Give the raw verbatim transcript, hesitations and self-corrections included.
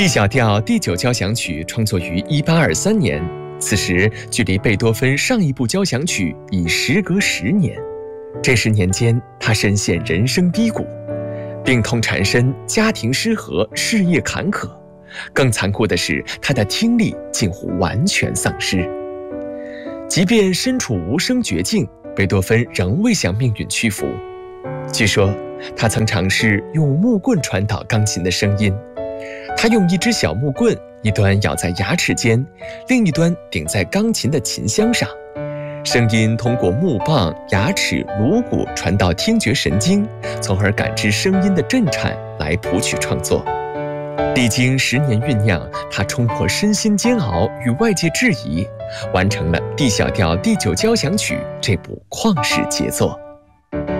D 小调第九交响曲创作于一八二三年，此时距离贝多芬上一部交响曲已时隔十年。这十年间，他深陷人生低谷，病痛缠身，家庭失和，事业坎坷。更残酷的是，他的听力近乎完全丧失。即便身处无声绝境，贝多芬仍未向命运屈服。据说，他曾尝试用木棍传导钢琴的声音。他用一只小木棍，一端咬在牙齿间，另一端顶在钢琴的琴箱上，声音通过木棒、牙齿、颅骨传到听觉神经，从而感知声音的震颤来谱曲创作。历经十年酝酿，他冲破身心煎熬与外界质疑，完成了 D 小调第九交响曲这部旷世杰作。